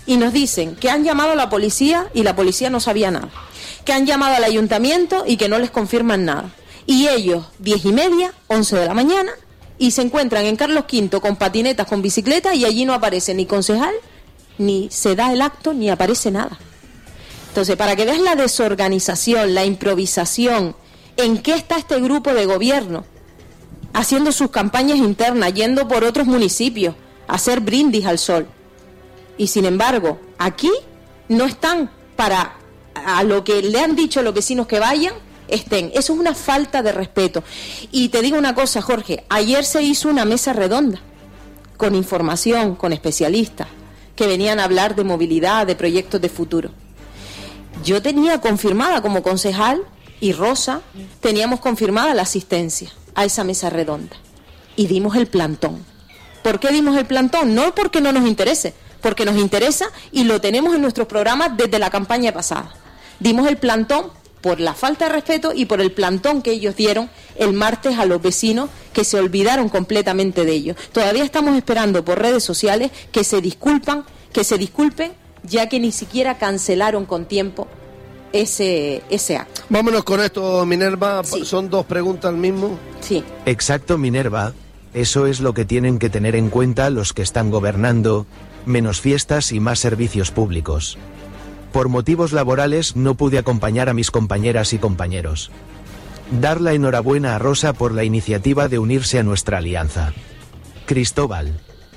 y nos dicen que han llamado a la policía y la policía no sabía nada, que han llamado al ayuntamiento y que no les confirman nada. Y ellos, 10:30, 11 de la mañana, y se encuentran en Carlos V con patinetas, con bicicleta, y allí no aparece ni concejal, ni se da el acto, ni aparece nada. Entonces, para que veas la desorganización, la improvisación, en qué está este grupo de gobierno, haciendo sus campañas internas, yendo por otros municipios, a hacer brindis al sol. Y sin embargo, aquí no están para, a lo que le han dicho los vecinos que vayan, estén. Eso es una falta de respeto. Y te digo una cosa, Jorge, ayer se hizo una mesa redonda, con información, con especialistas, que venían a hablar de movilidad, de proyectos de futuro. Yo tenía confirmada como concejal, y Rosa, teníamos confirmada la asistencia a esa mesa redonda. Y dimos el plantón. ¿Por qué dimos el plantón? No porque no nos interese, porque nos interesa y lo tenemos en nuestros programas desde la campaña pasada. Dimos el plantón por la falta de respeto y por el plantón que ellos dieron el martes a los vecinos, que se olvidaron completamente de ellos. Todavía estamos esperando por redes sociales que se disculpen, ya que ni siquiera cancelaron con tiempo ese acto. Vámonos con esto, Minerva. Sí. Son dos preguntas al mismo. Sí. Exacto, Minerva. Eso es lo que tienen que tener en cuenta los que están gobernando: menos fiestas y más servicios públicos. Por motivos laborales no pude acompañar a mis compañeras y compañeros. Dar la enhorabuena a Rosa por la iniciativa de unirse a nuestra alianza. Cristóbal.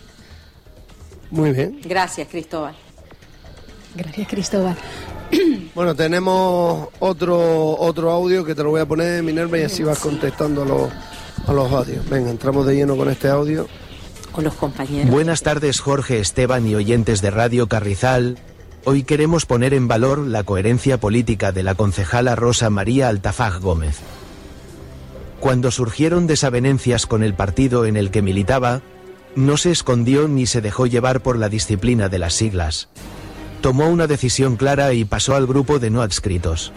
Muy bien. Gracias, Cristóbal. Gracias, Cristóbal. Bueno, tenemos otro audio que te lo voy a poner, Minerva, y así vas contestando a los audios. Venga, entramos de lleno con este audio. Con los compañeros. Buenas tardes, Jorge, Esteban y oyentes de Radio Carrizal. Hoy queremos poner en valor la coherencia política de la concejala Rosa María Altafaj Gómez. Cuando surgieron desavenencias con el partido en el que militaba, no se escondió ni se dejó llevar por la disciplina de las siglas. Tomó una decisión clara y pasó al grupo de no adscritos.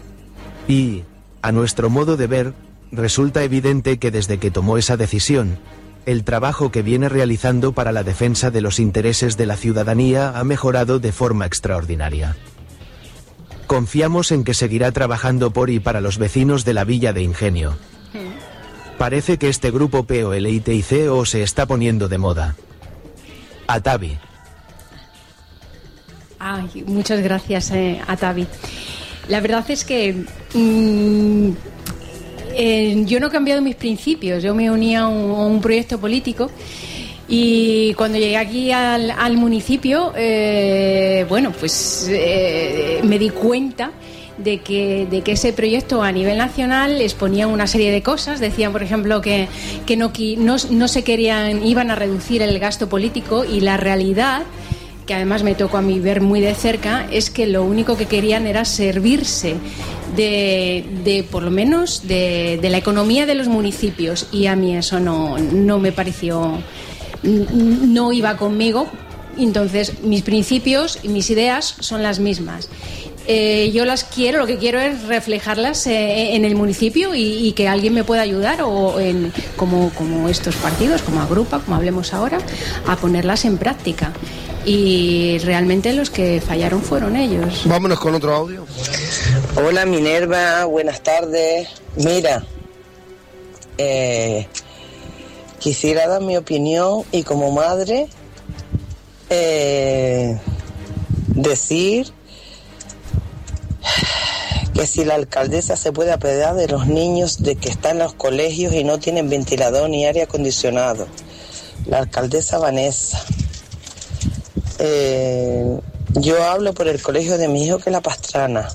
Y, a nuestro modo de ver, resulta evidente que desde que tomó esa decisión, el trabajo que viene realizando para la defensa de los intereses de la ciudadanía ha mejorado de forma extraordinaria. Confiamos en que seguirá trabajando por y para los vecinos de la Villa de Ingenio. Parece que este grupo POLITICO se está poniendo de moda. Atavi. Ay, muchas gracias, Atavi. La verdad es que yo no he cambiado mis principios. Yo me uní a un proyecto político y cuando llegué aquí al municipio, me di cuenta de que ese proyecto a nivel nacional exponía una serie de cosas. Decían, por ejemplo, que no se querían, iban a reducir el gasto político, y la realidad, que además me tocó a mí ver muy de cerca, es que lo único que querían era servirse de por lo menos de la economía de los municipios, y a mí eso no me pareció, no iba conmigo. Entonces mis principios y mis ideas son las mismas. Yo lo que quiero es reflejarlas en el municipio y que alguien me pueda ayudar, o como estos partidos, como Agrupa, como hablemos ahora, a ponerlas en práctica. Y realmente los que fallaron fueron ellos. Vámonos con otro audio. Hola, Minerva, buenas tardes. Mira, quisiera dar mi opinión y como madre decir que si la alcaldesa se puede apiadar de los niños de que están en los colegios y no tienen ventilador ni aire acondicionado. La alcaldesa Vanessa. Yo hablo por el colegio de mi hijo, que es La Pastrana.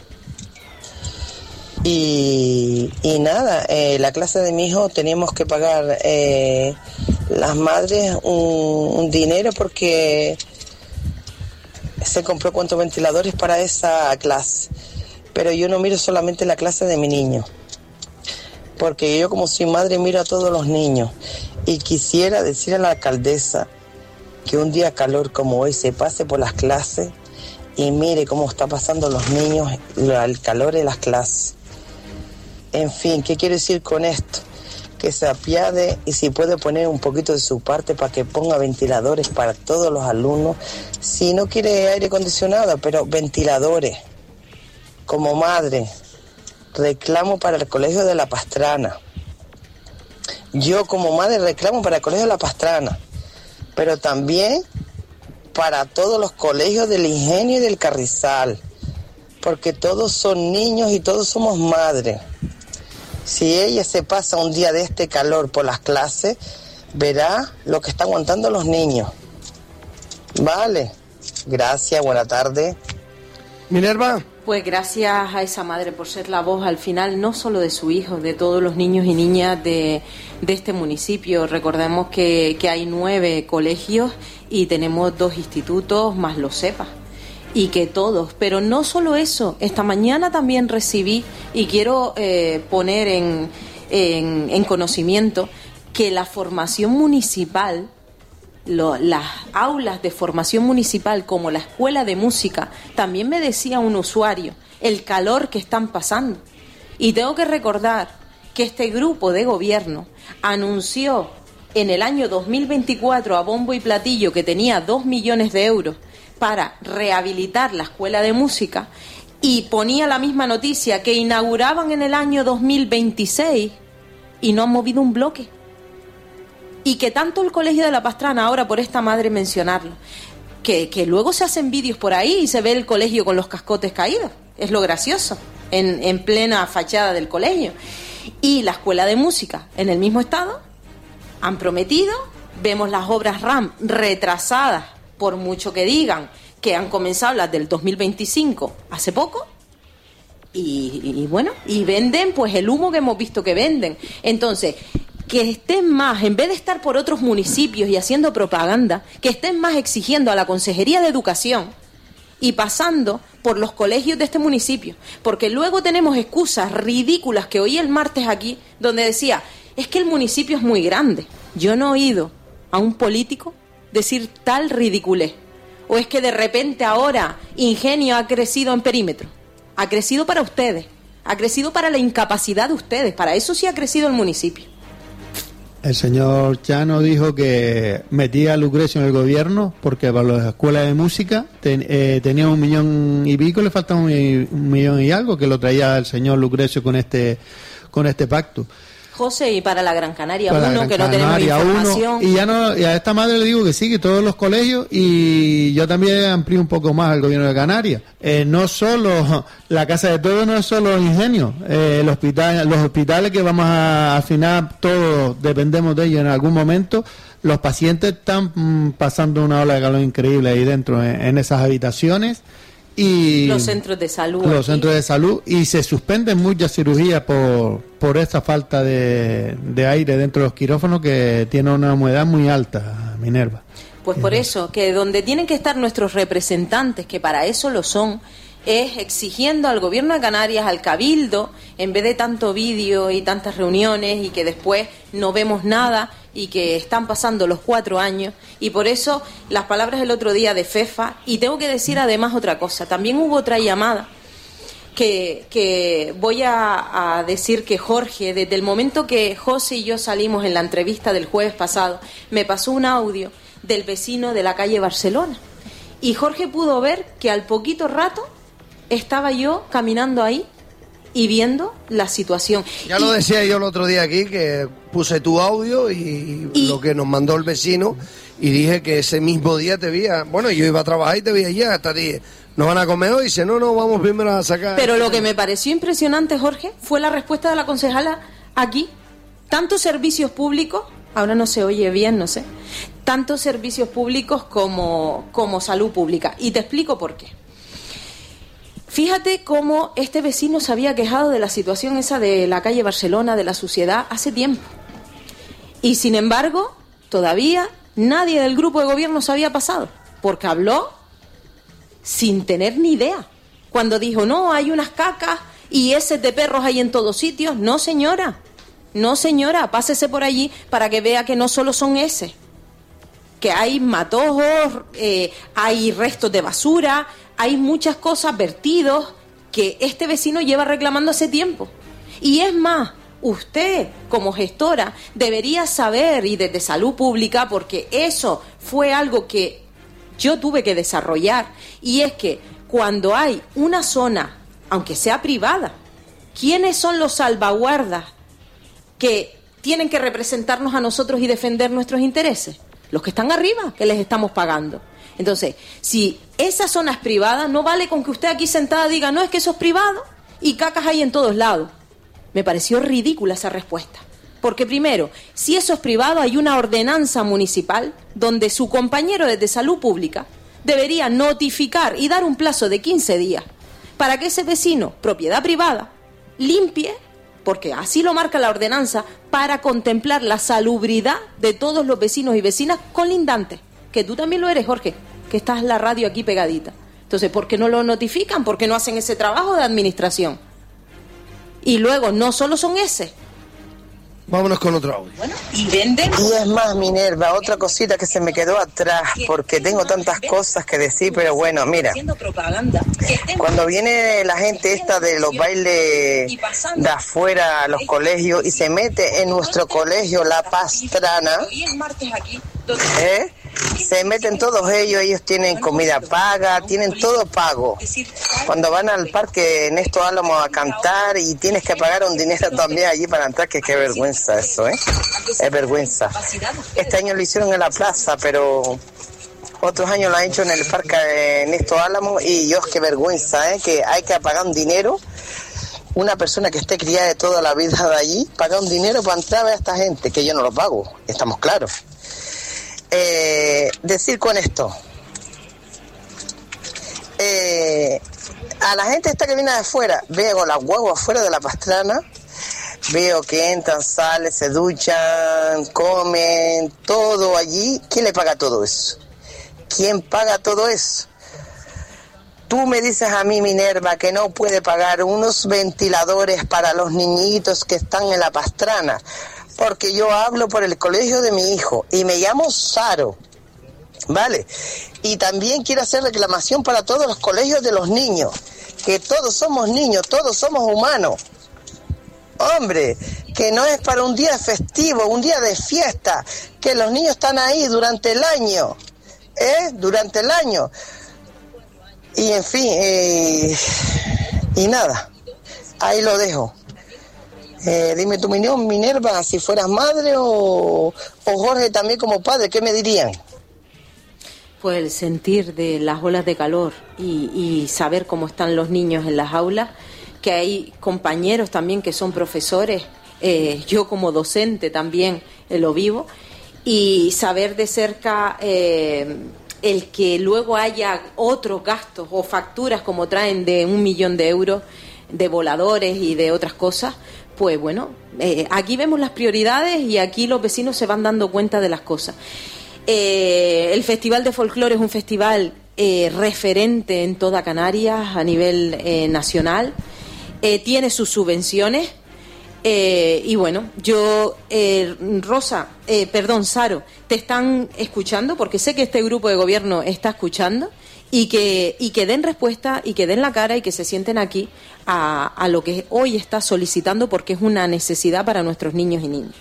Y nada, la clase de mi hijo teníamos que pagar las madres un dinero porque se compró cuantos ventiladores para esa clase. Pero yo no miro solamente la clase de mi niño, porque yo como soy madre miro a todos los niños. Y quisiera decir a la alcaldesa que un día calor como hoy se pase por las clases y mire cómo está pasando los niños, el calor en las clases. En fin, ¿qué quiero decir con esto? que se apiade y si puede poner un poquito de su parte para que ponga ventiladores para todos los alumnos. Si no quiere aire acondicionado, pero ventiladores. Como madre, reclamo para el Colegio de la Pastrana. Yo como madre reclamo para el Colegio de la Pastrana, pero también para todos los colegios del Ingenio y del Carrizal, porque todos son niños y todos somos madres. Si ella se pasa un día de este calor por las clases, verá lo que están aguantando los niños. Vale, gracias, buena tarde. Minerva. Pues gracias a esa madre por ser la voz al final, no solo de su hijo, de todos los niños y niñas de este municipio. Recordemos que hay 9 colegios y tenemos 2 institutos más los CEPA. Y que todos, pero no solo eso, esta mañana también recibí, y quiero poner en conocimiento, que la formación municipal, las aulas de formación municipal como la escuela de música, también me decía un usuario el calor que están pasando. Y tengo que recordar que este grupo de gobierno anunció en el año 2024 a bombo y platillo que tenía 2 millones de euros para rehabilitar la escuela de música, y ponía la misma noticia que inauguraban en el año 2026 y no han movido un bloque. Y que tanto el Colegio de la Pastrana, ahora por esta madre mencionarlo, que luego se hacen vídeos por ahí y se ve el colegio con los cascotes caídos, es lo gracioso, en plena fachada del colegio. Y la escuela de música en el mismo estado, han prometido, vemos las obras RAM retrasadas, por mucho que digan que han comenzado las del 2025 hace poco, y bueno, y venden pues el humo que hemos visto que venden. Entonces, que estén más, en vez de estar por otros municipios y haciendo propaganda, que estén más exigiendo a la Consejería de Educación y pasando por los colegios de este municipio, porque luego tenemos excusas ridículas que oí el martes aquí, donde decía, es que el municipio es muy grande. Yo no he oído a un político decir tal ridiculez. ¿O es que de repente ahora Ingenio ha crecido en perímetro? Ha crecido para ustedes, ha crecido para la incapacidad de ustedes, para eso sí ha crecido el municipio. El señor Chano dijo que metía a Lucrecio en el gobierno porque para las escuelas de música tenía 1 millón y pico, le faltaba 1 millón y algo, que lo traía el señor Lucrecio con este pacto. José, y para la Gran Canaria para 1, que no tenemos información. Y a esta madre le digo que sí, que todos los colegios, y yo también amplío un poco más al gobierno de Canarias. No solo la Casa de Todos, no es solo el Ingenio. Los hospitales que vamos al final, todos dependemos de ellos en algún momento. Los pacientes están pasando una ola de calor increíble ahí dentro, en esas habitaciones. Y los centros de salud. Los centros de salud, y se suspenden muchas cirugías por esta falta de aire dentro de los quirófanos, que tiene una humedad muy alta, Minerva. Pues por eso, que donde tienen que estar nuestros representantes, que para eso lo son, es exigiendo al gobierno de Canarias, al Cabildo, en vez de tanto vídeo y tantas reuniones y que después no vemos nada y que están pasando los 4 años. Y por eso las palabras del otro día de FEFA. Y tengo que decir además otra cosa, también hubo otra llamada que voy a decir que Jorge, desde el momento que José y yo salimos en la entrevista del jueves pasado, me pasó un audio del vecino de la calle Barcelona, y Jorge pudo ver que al poquito rato estaba yo caminando ahí y viendo la situación. Ya lo decía yo el otro día aquí, que puse tu audio y lo que nos mandó el vecino, y dije que ese mismo día te veía. Bueno, yo iba a trabajar y te veía ya, hasta dije, ¿nos van a comer hoy? Dice, no, vamos primero a sacar. Pero lo que me pareció impresionante, Jorge, fue la respuesta de la concejala aquí. Tantos servicios públicos, ahora no se oye bien, no sé, tantos servicios públicos como salud pública. Y te explico por qué. Fíjate cómo este vecino se había quejado de la situación esa de la calle Barcelona, de la suciedad, hace tiempo. Y sin embargo, todavía nadie del grupo de gobierno se había pasado, porque habló sin tener ni idea. Cuando dijo, no, hay unas cacas y heces de perros hay en todos sitios. No, señora, pásese por allí para que vea que no solo son heces, que hay matojos, hay restos de basura, hay muchas cosas, vertidos, que este vecino lleva reclamando hace tiempo. Y es más, usted, como gestora, debería saber, y desde Salud Pública, porque eso fue algo que yo tuve que desarrollar, y es que cuando hay una zona, aunque sea privada, ¿quiénes son los salvaguardas que tienen que representarnos a nosotros y defender nuestros intereses? Los que están arriba, que les estamos pagando. Entonces, si esa zona es privada, no vale con que usted aquí sentada diga, no, es que eso es privado, y cacas hay en todos lados. Me pareció ridícula esa respuesta. Porque primero, si eso es privado, hay una ordenanza municipal donde su compañero desde Salud Pública debería notificar y dar un plazo de 15 días para que ese vecino, propiedad privada, limpie, porque así lo marca la ordenanza, para contemplar la salubridad de todos los vecinos y vecinas colindantes. Que tú también lo eres, Jorge, que estás en la radio aquí pegadita. Entonces, ¿por qué no lo notifican? ¿Por qué no hacen ese trabajo de administración? Y luego, no solo son ese. Vámonos con otro audio. Bueno, y venden. Y es más, Minerva, otra cosita que se me quedó atrás, porque tengo tantas cosas que decir, pero bueno, mira, cuando viene la gente esta de los bailes de afuera a los colegios y se mete en nuestro colegio La Pastrana, se meten todos ellos tienen comida paga, tienen todo pago. Cuando van al parque Néstor Álamo a cantar y tienes que pagar un dinero también allí para entrar, que qué vergüenza eso, es vergüenza. Este año lo hicieron en la plaza, pero otros años lo han hecho en el parque Néstor Álamo, y Dios, qué vergüenza, que hay que pagar un dinero. Una persona que esté criada de toda la vida de allí, pagar un dinero para entrar a ver a esta gente, que yo no lo pago, estamos claros. Decir con esto, a la gente esta que viene de afuera, veo las guaguas afuera de La Pastrana, veo que entran, salen, se duchan, comen, todo allí. ¿Quién le paga todo eso? ¿Quién paga todo eso? Tú me dices a mí, Minerva, que no puede pagar unos ventiladores para los niñitos que están en La Pastrana, porque yo hablo por el colegio de mi hijo y me llamo Saro, ¿vale? Y también quiero hacer reclamación para todos los colegios de los niños, que todos somos niños, todos somos humanos. Hombre, que no es para un día festivo, un día de fiesta, que los niños están ahí durante el año, durante el año. Y en fin, y nada, ahí lo dejo. Dime tu opinión, Minerva, si fueras madre o Jorge también como padre, ¿qué me dirían? Pues el sentir de las olas de calor y saber cómo están los niños en las aulas, que hay compañeros también que son profesores, yo como docente también lo vivo, y saber de cerca el que luego haya otros gastos o facturas como traen de 1 millón de euros de voladores y de otras cosas. Pues bueno, aquí vemos las prioridades y aquí los vecinos se van dando cuenta de las cosas. El Festival de Folclore es un festival referente en toda Canarias a nivel nacional. Tiene sus subvenciones. Y bueno, yo, Saro, te están escuchando, porque sé que este grupo de gobierno está escuchando, y que den respuesta y que den la cara y que se sienten aquí a lo que hoy está solicitando, porque es una necesidad para nuestros niños y niñas.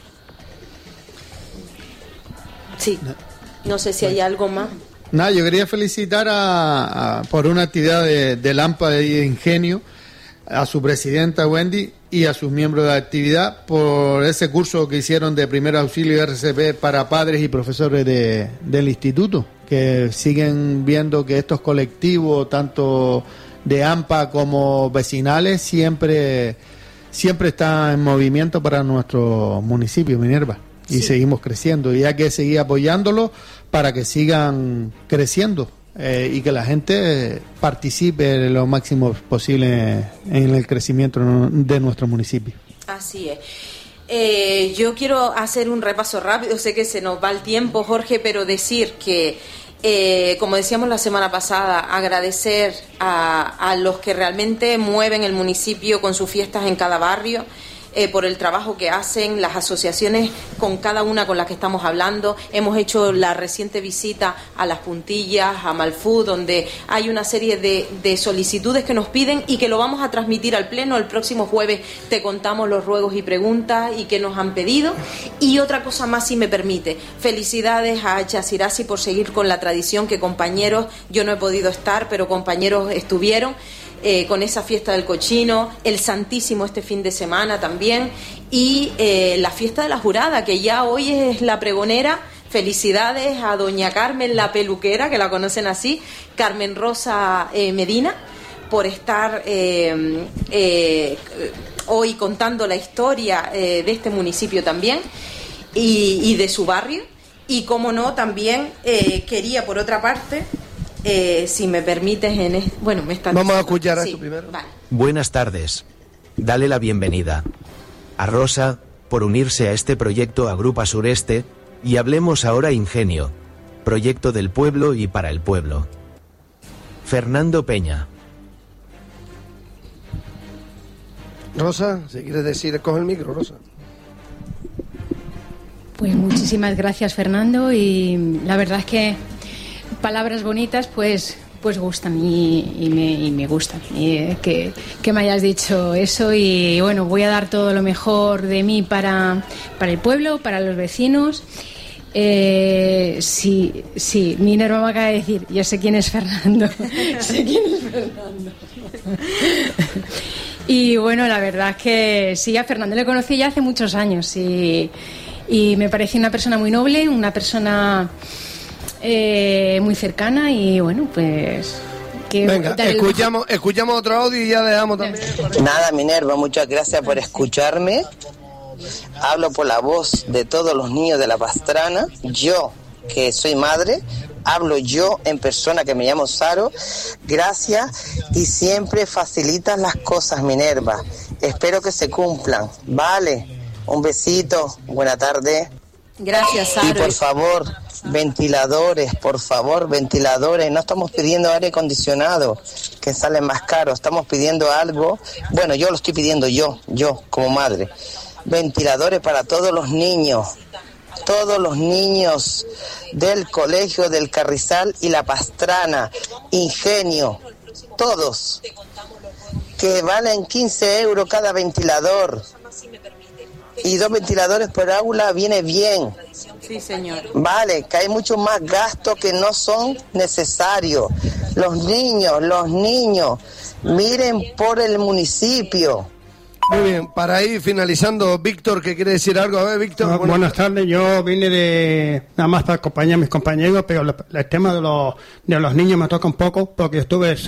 Sí, no sé si hay algo más. Nada, yo quería felicitar por una actividad de Lámpara y de Ingenio a su presidenta Wendy y a sus miembros de la actividad por ese curso que hicieron de primer auxilio RCP para padres y profesores del instituto, que siguen viendo que estos colectivos, tanto de AMPA como vecinales, siempre están en movimiento para nuestro municipio, Minerva. Y sí, seguimos creciendo, y hay que seguir apoyándolos para que sigan creciendo. Y que la gente participe lo máximo posible en el crecimiento de nuestro municipio. Así es. Yo quiero hacer un repaso rápido, sé que se nos va el tiempo, Jorge, pero decir que, como decíamos la semana pasada, agradecer a los que realmente mueven el municipio con sus fiestas en cada barrio. por el trabajo que hacen, las asociaciones con cada una con las que estamos hablando. Hemos hecho la reciente visita a Las Puntillas, a Malfú, donde hay una serie de solicitudes que nos piden y que lo vamos a transmitir al Pleno. El próximo jueves te contamos los ruegos y preguntas y que nos han pedido. Y otra cosa más, si me permite, felicidades a Chasirasi por seguir con la tradición que compañeros, yo no he podido estar, pero compañeros estuvieron. Con esa fiesta del cochino, el Santísimo este fin de semana también, y la fiesta de la Jurada, que ya hoy es la pregonera. Felicidades a doña Carmen, la peluquera, que la conocen así, Carmen Rosa Medina, por estar hoy contando la historia de este municipio también y de su barrio. Y como no, también quería, por otra parte, si me permites, vamos a escuchar esto primero. Vale. Buenas tardes. Dale la bienvenida a Rosa por unirse a este proyecto Agrupa Sureste, y hablemos ahora Ingenio, proyecto del pueblo y para el pueblo. Fernando Peña. Rosa, si quieres decir, coge el micro, Rosa. Pues muchísimas gracias, Fernando, y la verdad es que palabras bonitas pues gustan y me gustan que me hayas dicho eso. Y bueno, voy a dar todo lo mejor de mí para el pueblo, para los vecinos. Sí, Minerva me acaba de decir, yo sé quién es Fernando. Sé quién es Fernando. Y bueno, la verdad es que sí, a Fernando le conocí ya hace muchos años y me parece una persona muy noble, una persona muy cercana, y bueno, pues venga, escuchamos otro audio y ya dejamos también. Nada, Minerva, muchas gracias por escucharme. Hablo por la voz de todos los niños de La Pastrana. Yo, que soy madre, hablo yo en persona, que me llamo Saro. Gracias, y siempre facilitas las cosas, Minerva. Espero que se cumplan. Vale, un besito, buena tarde. Gracias, Saro. Y por favor, ventiladores, no estamos pidiendo aire acondicionado, que sale más caro, estamos pidiendo algo, bueno, yo lo estoy pidiendo yo como madre, ventiladores para todos los niños del colegio del Carrizal y La Pastrana, Ingenio, todos, que valen 15 euros cada ventilador. Y 2 ventiladores por aula viene bien. Sí, señor. Vale, que hay mucho más gastos que no son necesarios. Los niños, miren por el municipio. Muy bien, para ir finalizando, Víctor, ¿qué quiere decir algo? A ver, Víctor. Buenas tardes, yo vine nada más para acompañar a mis compañeros, pero el tema de los niños me toca un poco, porque estuve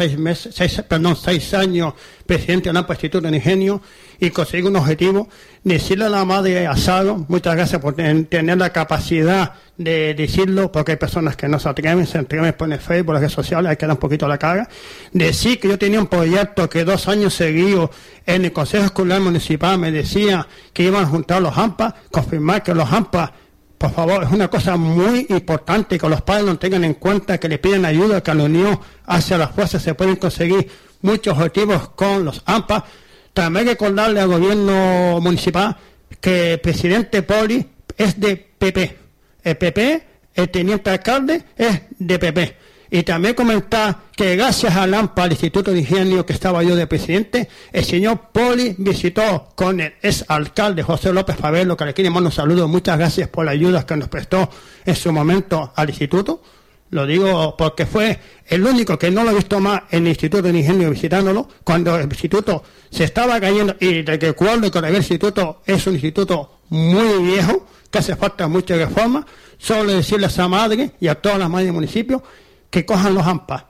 6 años presidente del AMPA Instituto de Ingenio, y conseguí un objetivo: decirle a la madre Asado, muchas gracias por tener la capacidad de decirlo, porque hay personas que no se atreven por el Facebook, por las redes sociales, hay que dar un poquito la cara. Decir que yo tenía un proyecto que 2 años seguidos en el Consejo Escolar Municipal me decía que iban a juntar los AMPA, confirmar que los AMPA, por favor, es una cosa muy importante, que los padres no tengan en cuenta, que le piden ayuda, que a la unión hacia las fuerzas se pueden conseguir muchos objetivos con los AMPA. También hay que recordarle al gobierno municipal que el presidente Poli es de PP. El PP, el teniente alcalde, es de PP. Y también comentar que gracias al AMPA, al Instituto de Ingenio, que estaba yo de presidente, el señor Poli visitó con el exalcalde José López Favelo, que le quiero mandar un saludo. Muchas gracias por la ayuda que nos prestó en su momento al instituto. Lo digo porque fue el único que no lo he visto más en el Instituto de Ingenio visitándolo, cuando el instituto se estaba cayendo. Y recuerdo que el instituto es un instituto muy viejo, que hace falta mucha reforma. Solo decirle a esa madre y a todas las madres del municipio que cojan los AMPA,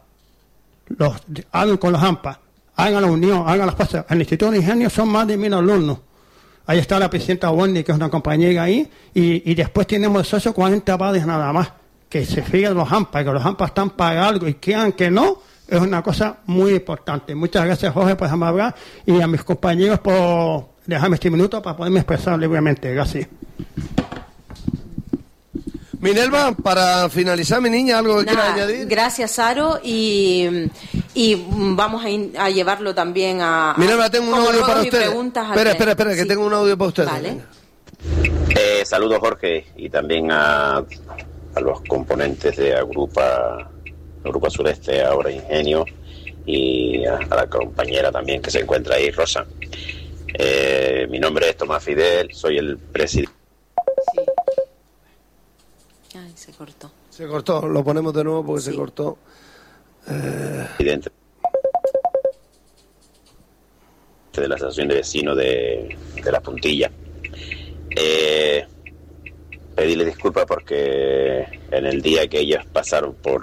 hagan con los AMPA, hagan la unión, hagan las cosas. En el Instituto de Ingenio son más de 1000 alumnos. Ahí está la presidenta Wendy, que es una compañera ahí, y después tenemos esos 40 padres nada más. Que se fijen los AMPA, que los AMPA están para algo y quieran que no, es una cosa muy importante. Muchas gracias, Jorge, por dejarme hablar, y a mis compañeros por dejarme este minuto para poderme expresar libremente. Gracias. Minerva, para finalizar, mi niña, ¿algo que quieras añadir? Gracias, Saro, y Y vamos a llevarlo también a... Mira, tengo un audio para ustedes. Espera, que tengo un audio para ustedes. Vale. Saludos, Jorge, y también a los componentes de Agrupa Sureste, ahora Ingenio, y a la compañera también que se encuentra ahí, Rosa. Mi nombre es Tomás Fidel, soy el presidente. Sí. Ay, se cortó. Se cortó, lo ponemos de nuevo porque se cortó. Presidente de la Asociación de Vecinos de Las Puntillas. Pedirle disculpas porque en el día que ellos pasaron por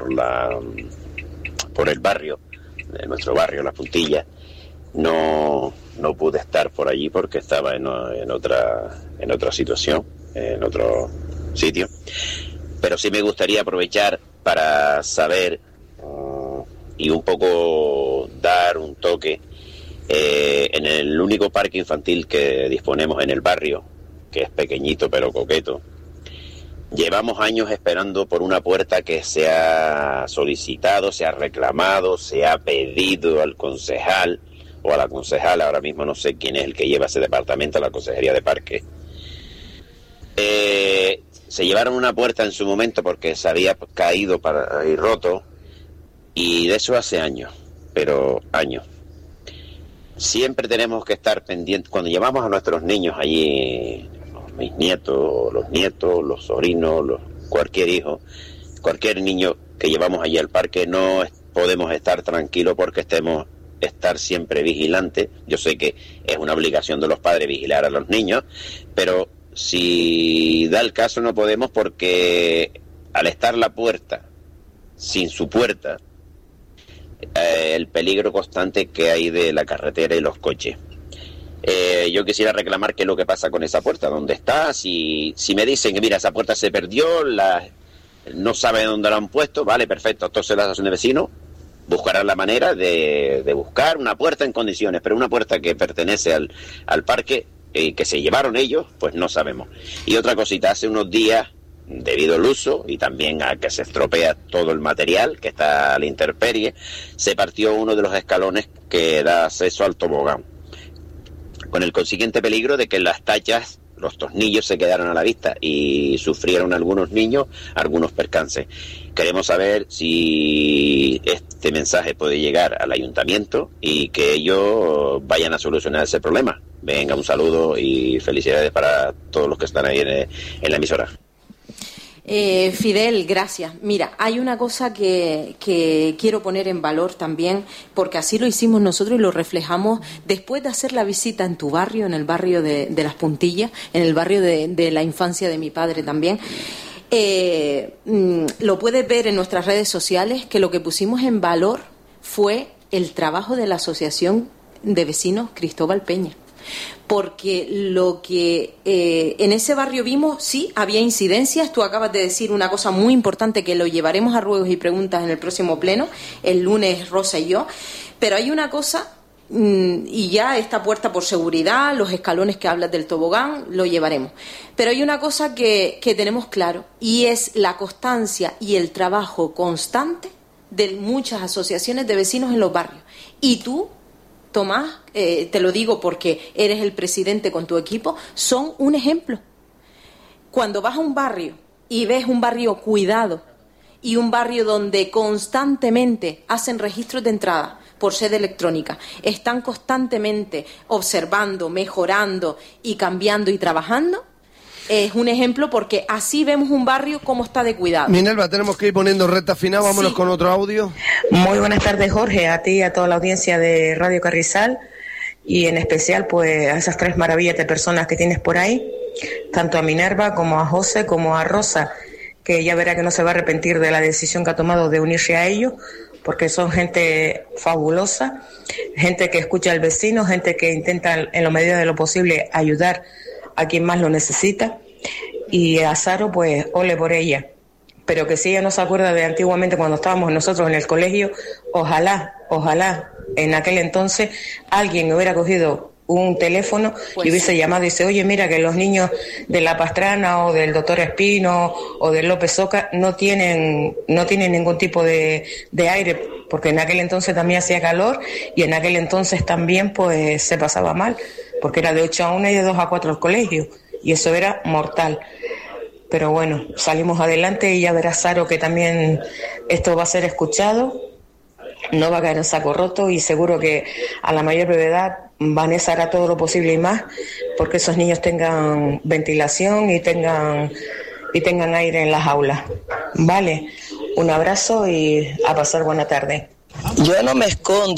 el barrio, de nuestro barrio, Las Puntillas, no pude estar por allí porque estaba en otra situación, en otro sitio. Pero sí me gustaría aprovechar para saber y un poco dar un toque en el único parque infantil que disponemos en el barrio, que es pequeñito pero coqueto. Llevamos años esperando por una puerta que se ha solicitado, se ha reclamado, se ha pedido al concejal o a la concejala, ahora mismo no sé quién es el que lleva ese departamento, la Consejería de Parque. Se llevaron una puerta en su momento porque se había caído y roto, y de eso hace años, pero años. Siempre tenemos que estar pendientes, cuando llevamos a nuestros niños allí, mis nietos, los sobrinos, cualquier hijo, cualquier niño que llevamos allí al parque, no podemos estar tranquilos porque estar siempre vigilantes. Yo sé que es una obligación de los padres vigilar a los niños, pero si da el caso no podemos, porque al estar la puerta sin su puerta, el peligro constante que hay de la carretera y los coches. Yo quisiera reclamar qué es lo que pasa con esa puerta, dónde está. Si me dicen que mira, esa puerta se perdió, no sabe dónde la han puesto, vale, perfecto, entonces la asociación de vecinos buscará la manera de buscar una puerta en condiciones, pero una puerta que pertenece al parque, que se llevaron ellos, pues no sabemos. Y otra cosita, hace unos días, debido al uso y también a que se estropea todo el material que está a la intemperie, se partió uno de los escalones que da acceso al tobogán, con el consiguiente peligro de que las tachas, los tornillos se quedaron a la vista y sufrieron algunos niños algunos percances. Queremos saber si este mensaje puede llegar al ayuntamiento y que ellos vayan a solucionar ese problema. Venga, un saludo y felicidades para todos los que están ahí en la emisora. Fidel, gracias. Mira, hay una cosa que quiero poner en valor también, porque así lo hicimos nosotros y lo reflejamos después de hacer la visita en tu barrio, en el barrio de Las Puntillas, en el barrio de la infancia de mi padre también. Lo puedes ver en nuestras redes sociales, que lo que pusimos en valor fue el trabajo de la Asociación de Vecinos Cristóbal Peña. Porque lo que en ese barrio vimos, sí, había incidencias. Tú acabas de decir una cosa muy importante que lo llevaremos a ruegos y preguntas en el próximo pleno, el lunes Rosa y yo, pero hay una cosa, y ya esta puerta por seguridad, los escalones que hablas del tobogán, lo llevaremos, pero hay una cosa que tenemos claro, y es la constancia y el trabajo constante de muchas asociaciones de vecinos en los barrios. Y tú, Tomás, te lo digo porque eres el presidente con tu equipo, son un ejemplo. Cuando vas a un barrio y ves un barrio cuidado y un barrio donde constantemente hacen registros de entrada por sede electrónica, están constantemente observando, mejorando y cambiando y trabajando, es un ejemplo, porque así vemos un barrio como está de cuidado. Minerva, tenemos que ir poniendo recta final, vámonos con otro audio. Muy buenas tardes, Jorge, a ti y a toda la audiencia de Radio Carrizal, y en especial pues a esas tres maravillas de personas que tienes por ahí, tanto a Minerva como a José como a Rosa, que ya verá que no se va a arrepentir de la decisión que ha tomado de unirse a ellos, porque son gente fabulosa, gente que escucha al vecino, gente que intenta en la medida de lo posible ayudar a quien más lo necesita. Y a Saro, pues, ole por ella. Pero que si ella no se acuerda de antiguamente cuando estábamos nosotros en el colegio, ojalá, en aquel entonces alguien hubiera cogido un teléfono y hubiese llamado y dice, oye, mira que los niños de La Pastrana o del doctor Espino o del López Oca no tienen ningún tipo de aire, porque en aquel entonces también hacía calor y en aquel entonces también pues se pasaba mal, porque era de 8 a 1 y de 2 a 4 el colegio, y eso era mortal. Pero bueno, salimos adelante y ya verás, Saro, que también esto va a ser escuchado, no va a caer en saco roto, y seguro que a la mayor brevedad Vanessa hará todo lo posible y más porque esos niños tengan ventilación y tengan aire en las aulas. Vale, un abrazo y a pasar buena tarde. Yo no me escondo.